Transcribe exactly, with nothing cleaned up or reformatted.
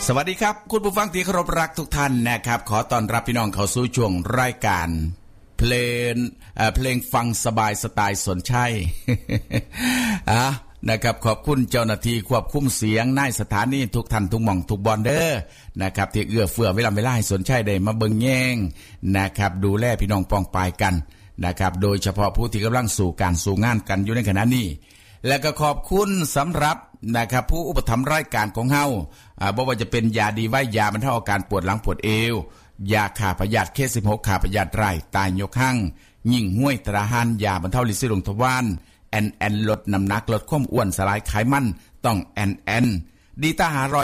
สวัสดีครับคุณผู้ฟังที่เคารพรักทุกท่านนะครับขอต้อนรับพี่น้องเข้าสู่ช่วงรายการเพลงเอ่อเพลงฟังสบายสไตล์สนชัย อ่ะนะครับขอบคุณเจ้าหน้าที่ควบคุมเสียงนายสถานีทุกท่านทุกหม่องทุกบอนเด้อนะครับที่เอื้อเฟื้อเวลาเวลาให้สนชัยได้มาเบิ่งแย่งนะครับดูแลพี่น้องปองปายกันนะครับโดยเฉพาะผู้ที่กำลังสู่การสู่งานกันอยู่ในขณะนี้และก็ขอบคุณสำหรับนะครับผู้อุปถัมภ์รายการของเฮาอ่าบ่ว่าจะเป็นยาดีไว้ยาบรรเทาอาการปวดหลังปวดเอวยาขาพยาธิเคสิบหกขาพยาธิไร่ตายยกหั่งยิ่งห้วยตราหันยาบรรเทาลินซี่ลงทวารแอนแอนลดน้ำหนักลดความอ้วนสลายไขมันต้องแอนแอนดีตาหาร